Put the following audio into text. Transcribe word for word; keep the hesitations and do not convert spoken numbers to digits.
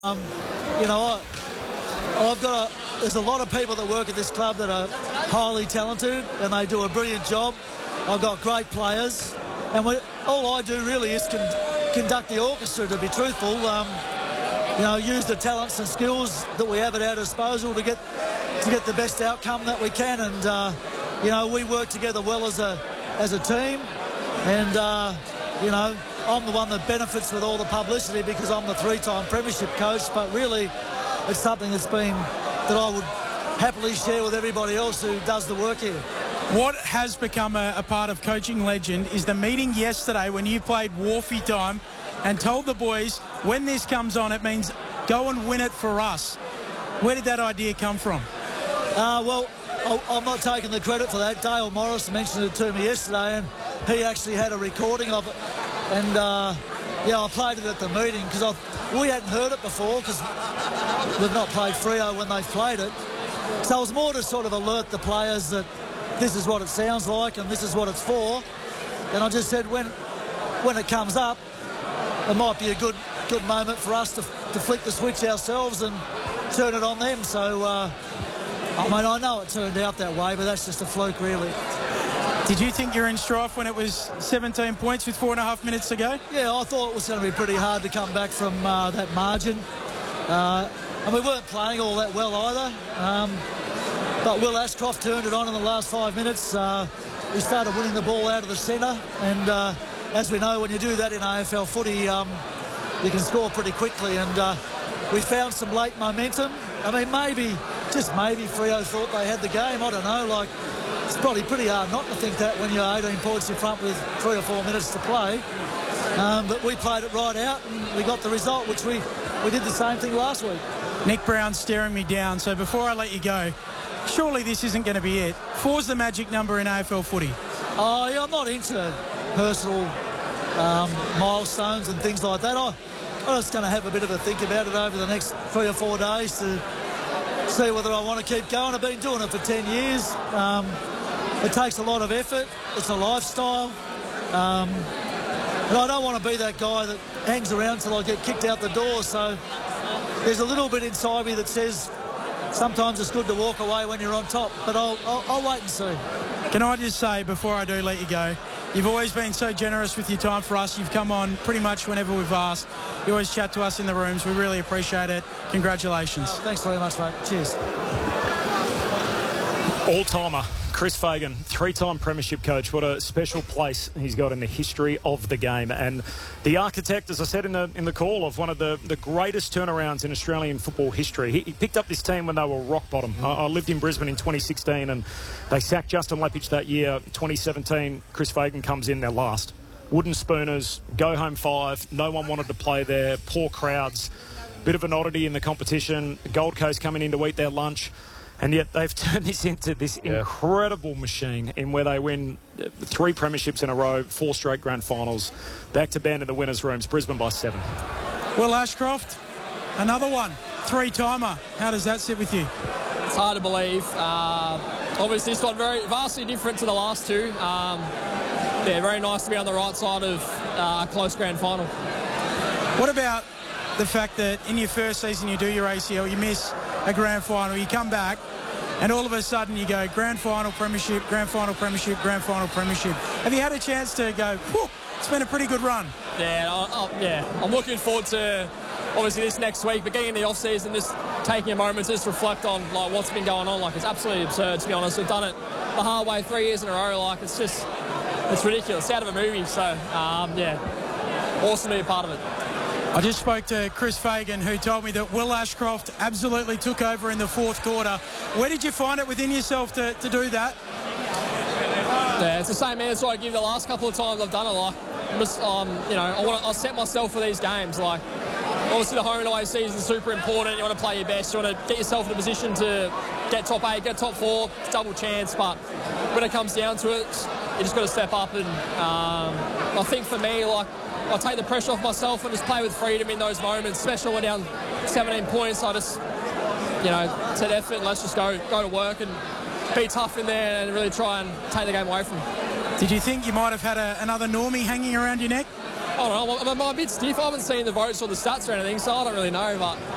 Um, you know, I, I've got a, there's a lot of people that work at this club that are highly talented and they do a brilliant job. I've got great players, and we, all I do really is con, conduct the orchestra, to be truthful. Um, you know, use the talents and skills that we have at our disposal to get to get the best outcome that we can, and uh, you know, we work together well as a as a team, and uh, you know, I'm the one that benefits with all the publicity because I'm the three-time premiership coach, but really it's something that's been that I would happily share with everybody else who does the work here. What has become a, a part of coaching legend is the meeting yesterday when you played Wharfie time and told the boys, when this comes on, it means go and win it for us. Where did that idea come from? Uh, well, I'm not taking the credit for that. Dale Morris mentioned it to me yesterday, and he actually had a recording of it. And, uh, yeah, I played it at the meeting because we hadn't heard it before because we've not played Freo when they've played it. So it was more to sort of alert the players that this is what it sounds like and this is what it's for. And I just said when when it comes up, it might be a good good moment for us to, to flick the switch ourselves and turn it on them. So, uh, I mean, I know it turned out that way, but that's just a fluke, really. Did you think you were in strife when it was seventeen points with four and a half minutes to go? Yeah, I thought it was going to be pretty hard to come back from uh, that margin. Uh, and we weren't playing all that well either. Um, but Will Ashcroft turned it on in the last five minutes. Uh, we started winning the ball out of the centre. And uh, as we know, when you do that in A F L footy, um, you can score pretty quickly. And uh, we found some late momentum. I mean, maybe, just maybe, Freo thought they had the game. I don't know, like... It's probably pretty hard not to think that when you're eighteen points in front with three or four minutes to play. Um, but we played it right out and we got the result, which we, we did the same thing last week. Nick Brown's staring me down, so before I let you go, surely this isn't going to be it. Four's the magic number in A F L footy. Oh, yeah, I'm not into personal um, milestones and things like that. I, I'm just going to have a bit of a think about it over the next three or four days to see whether I want to keep going. I've been doing it for ten years. Um, It takes a lot of effort. It's a lifestyle. Um, and I don't want to be that guy that hangs around till I get kicked out the door. So there's a little bit inside me that says sometimes it's good to walk away when you're on top. But I'll, I'll, I'll wait and see. Can I just say, before I do let you go, you've always been so generous with your time for us. You've come on pretty much whenever we've asked. You always chat to us in the rooms. We really appreciate it. Congratulations. Oh, thanks very much, mate. Cheers. All-timer, Chris Fagan, three-time premiership coach. What a special place he's got in the history of the game. And the architect, as I said in the in the call, of one of the, the greatest turnarounds in Australian football history. He, he picked up this team when they were rock bottom. Mm. I, I lived in Brisbane in twenty sixteen and they sacked Justin Leppich that year. twenty seventeen, Chris Fagan comes in, they're last. Wooden spooners, go home five. No one wanted to play there. Poor crowds. Bit of an oddity in the competition. Gold Coast coming in to eat their lunch. And yet they've turned this into this yeah. incredible machine in where they win three premierships in a row, four straight grand finals, back to band in the winners' rooms, Brisbane by seven. Will Ashcroft, another one, three-timer. How does that sit with you? It's hard to believe. Uh, obviously, this one very vastly different to the last two. Um, yeah, very nice to be on the right side of uh, a close grand final. What about the fact that in your first season you do your A C L, you miss a grand final, you come back, and all of a sudden you go grand final, premiership, grand final, premiership, grand final, premiership. Have you had a chance to go, whew, it's been a pretty good run? Yeah, I, I, yeah. I'm looking forward to, obviously, this next week, but getting in the off-season, just taking a moment to just reflect on like what's been going on. Like, it's absolutely absurd, to be honest. We've done it the hard way three years in a row. Like, it's just, it's ridiculous. It's out of a movie. So, um, yeah, awesome to be a part of it. I just spoke to Chris Fagan, who told me that Will Ashcroft absolutely took over in the fourth quarter. Where did you find it within yourself to, to do that? Yeah, it's the same answer I give the last couple of times I've done it. Like, I'm just, um, you know, I want to, I set myself for these games. Like, obviously the home and away season is super important. You want to play your best. You want to get yourself in a position to get top eight, get top four, double chance. But when it comes down to it, you just got to step up. And um, I think for me, like, I take the pressure off myself and just play with freedom in those moments, especially when we're down seventeen points. I just, you know, set effort and let's just go go to work and be tough in there and really try and take the game away from them. Did you think you might have had a, another normie hanging around your neck? I don't know. I'm, I'm a bit stiff. I haven't seen the votes or the stats or anything, so I don't really know. But